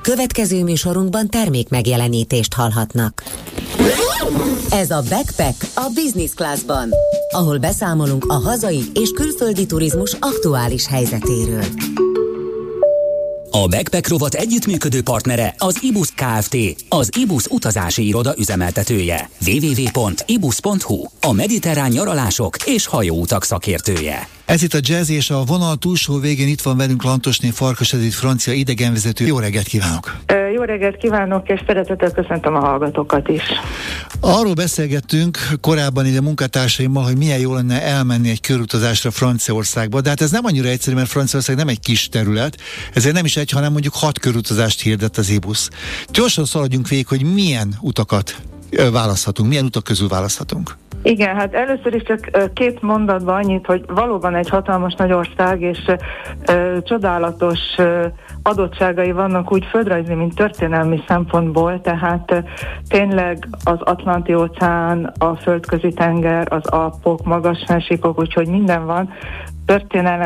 Következő műsorunkban termék megjelenítést hallhatnak. Ez a Backpack a Business Classban, ahol beszámolunk a hazai és külföldi turizmus aktuális helyzetéről. A Backpack rovat együttműködő partnere az IBUS Kft., az IBUS utazási iroda üzemeltetője. www.ibus.hu, a mediterrán nyaralások és hajóutak szakértője. Ez itt a Jazzy, és a vonal túlsó végén itt van velünk Lantosné Farkas Edith, francia idegenvezető. Jó reggelt kívánok! Jó reggelt kívánok, és szeretettel köszöntöm a hallgatókat is. Arról beszélgettünk korábban ide munkatársaimmal, hogy milyen jó lenne elmenni egy körutazásra Franciaországba, de hát ez nem annyira egyszerű, mert Franciaország nem egy kis terület, ezért nem is egy, hanem mondjuk 6 körutazást hirdet az IBUS. Gyorsan szaladjunk végig, hogy milyen utakat választhatunk, milyen utak közül választhatunk. Igen, hát először is csak 2 mondatban annyit, hogy valóban egy hatalmas nagy ország, és csodálatos adottságai vannak úgy földrajzi, mint történelmi szempontból, tehát tényleg az Atlanti-óceán, a Földközi-tenger, az Alpok, magas fennsíkok, úgyhogy minden van. Történelem